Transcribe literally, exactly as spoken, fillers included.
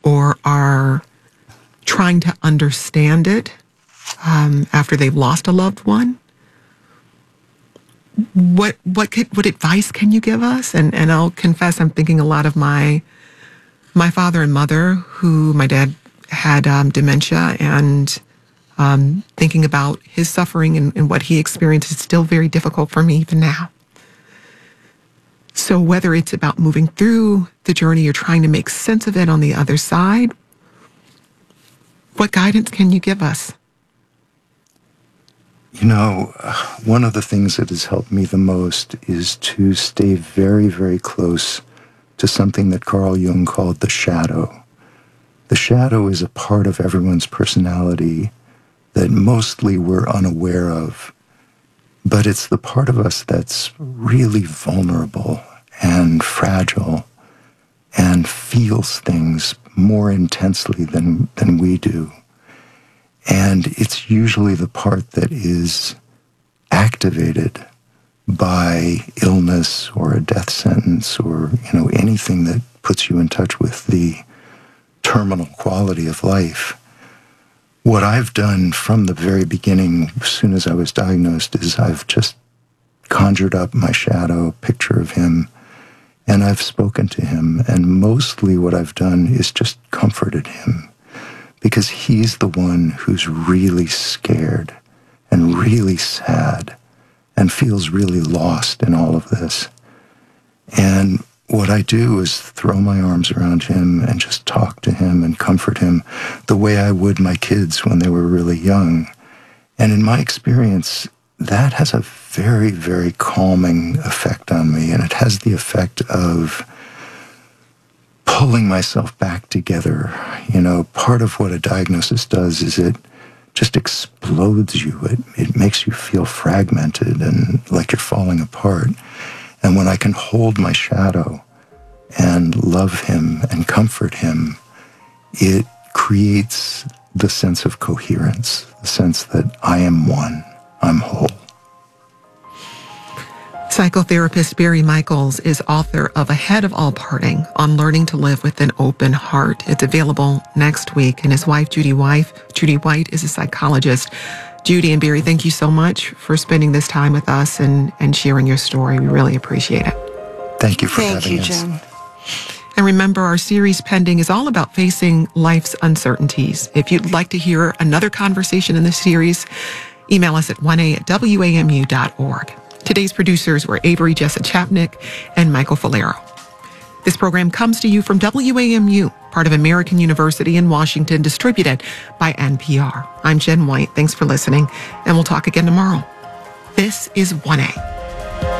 or are trying to understand it um, after they've lost a loved one, what what could, what advice can you give us? And and I'll confess, I'm thinking a lot of my my father and mother, who my dad had um, dementia, and um, thinking about his suffering and, and what he experienced is still very difficult for me even now. So whether it's about moving through the journey or trying to make sense of it on the other side, what guidance can you give us? You know, one of the things that has helped me the most is to stay very, very close to something that Carl Jung called the shadow. The shadow is a part of everyone's personality that mostly we're unaware of, but it's the part of us that's really vulnerable and fragile and feels things more intensely than, than we do. And it's usually the part that is activated by illness or a death sentence or, you know, anything that puts you in touch with the terminal quality of life. What I've done from the very beginning, as soon as I was diagnosed, is I've just conjured up my shadow, a picture of him, and I've spoken to him. And mostly what I've done is just comforted him, because he's the one who's really scared and really sad and feels really lost in all of this. And what I do is throw my arms around him and just talk to him and comfort him the way I would my kids when they were really young. And in my experience, that has a very, very calming effect on me. And it has the effect of pulling myself back together. You know, part of what a diagnosis does is it just explodes you. It, it makes you feel fragmented and like you're falling apart. And when I can hold my shadow and love him and comfort him, it creates the sense of coherence, the sense that I am one, I'm whole. Psychotherapist Barry Michaels is author of Ahead of All Parting on learning to live with an open heart. It's available next week. And his wife, Judy White, Judy White is a psychologist. Judy and Barry, thank you so much for spending this time with us and, and sharing your story. We really appreciate it. Thank you for Thank having you, us. Jen. And remember, our series Pending is all about facing life's uncertainties. If you'd like to hear another conversation in this series, email us at one a at w a m u dot org. Today's producers were Avery Jessa Chapnick and Michael Falero. This program comes to you from W A M U, part of American University in Washington, distributed by N P R. I'm Jen White. Thanks for listening, and we'll talk again tomorrow. This is one A.